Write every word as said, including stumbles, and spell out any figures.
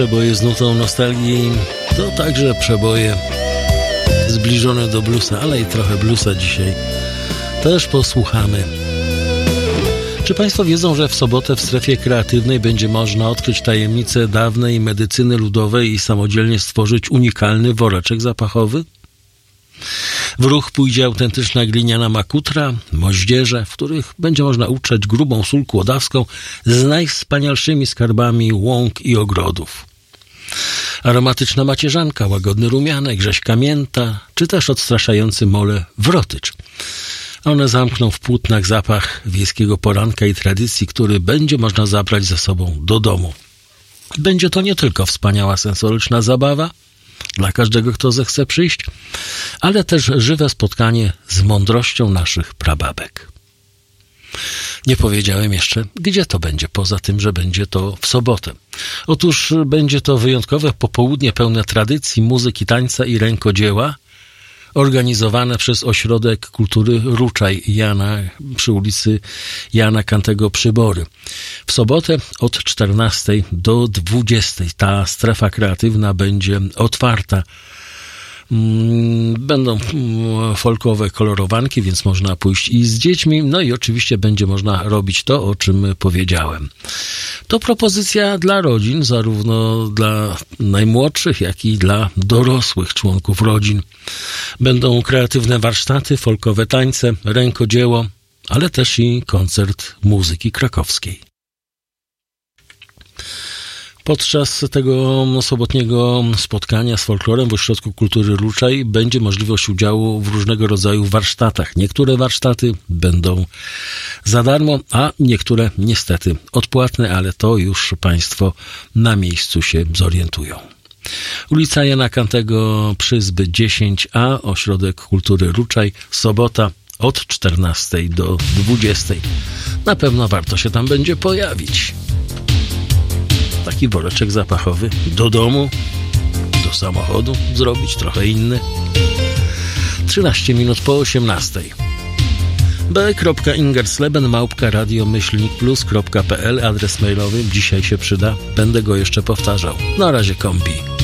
przeboje z nutą nostalgii to także przeboje zbliżone do bluesa, ale i trochę bluesa dzisiaj też posłuchamy. Czy Państwo wiedzą, że w sobotę w strefie kreatywnej będzie można odkryć tajemnicę dawnej medycyny ludowej i samodzielnie stworzyć unikalny woreczek zapachowy? W ruch pójdzie autentyczna gliniana makutra, moździerze, w których będzie można utrzeć grubą sól kłodawską z najwspanialszymi skarbami łąk i ogrodów. Aromatyczna macierzanka, łagodny rumianek, rzeźka mięta, czy też odstraszający mole wrotycz. One zamkną w płótnach zapach wiejskiego poranka i tradycji, który będzie można zabrać ze sobą do domu. Będzie to nie tylko wspaniała sensoryczna zabawa dla każdego, kto zechce przyjść, ale też żywe spotkanie z mądrością naszych prababek. Nie powiedziałem jeszcze, gdzie to będzie, poza tym, że będzie to w sobotę. Otóż będzie to wyjątkowe popołudnie pełne tradycji, muzyki, tańca i rękodzieła, organizowane przez Ośrodek Kultury Ruczaj Jana przy ulicy Jana Kantego Przybory. W sobotę od czternastej do dwudziestej ta strefa kreatywna będzie otwarta. Będą folkowe kolorowanki, więc można pójść i z dziećmi, no i oczywiście będzie można robić to, o czym powiedziałem. To propozycja dla rodzin, zarówno dla najmłodszych, jak i dla dorosłych członków rodzin. Będą kreatywne warsztaty, folkowe tańce, rękodzieło, ale też i koncert muzyki krakowskiej. Podczas tego sobotniego spotkania z folklorem w Ośrodku Kultury Ruczaj będzie możliwość udziału w różnego rodzaju warsztatach. Niektóre warsztaty będą za darmo, a niektóre niestety odpłatne, ale to już Państwo na miejscu się zorientują. Ulica Jana Kantego Przyzby dziesięć A, Ośrodek Kultury Ruczaj, sobota od czternastej do dwudziestej. Na pewno warto się tam będzie pojawić. Taki woreczek zapachowy do domu, do samochodu zrobić, trochę inny. trzynaście minut po osiemnastej. b kropka ingersleben małpka radio myślnik plus kropka p l adres mailowy. Dzisiaj się przyda. Będę go jeszcze powtarzał. Na razie kombi.